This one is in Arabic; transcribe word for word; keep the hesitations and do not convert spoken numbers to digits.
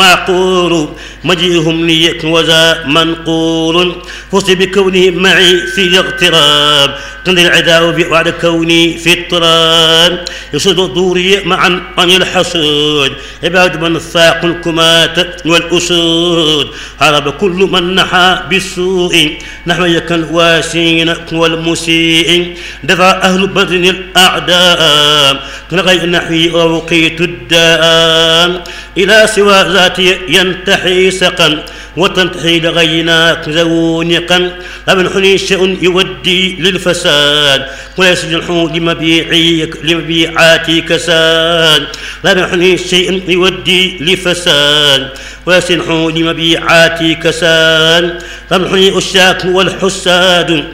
معقول مجيئهم لي وذا منقول فزت بكونهم معي في الاغتراب تنذر العداء بعد كوني في اضطراب يصد دوري معا عن الحسود عباد من فاق الكمات والأسود هرب كل من نحى بالسوء نحو يك الواسين والمسيء دفع أهل بدر الأعداء لغير نحوي ووقيت الداء إلى سوى ذاتي ينتحي سقا وتنتحي لغيناك زونقا لمن حني شيء يودي للفساد وليس جنحو لمبيعيك لمبيعاتي كساد لمن حني شيء يودي لفساد وليس جنحو لمبيعاتي كساد لمن حني الشاك والحساد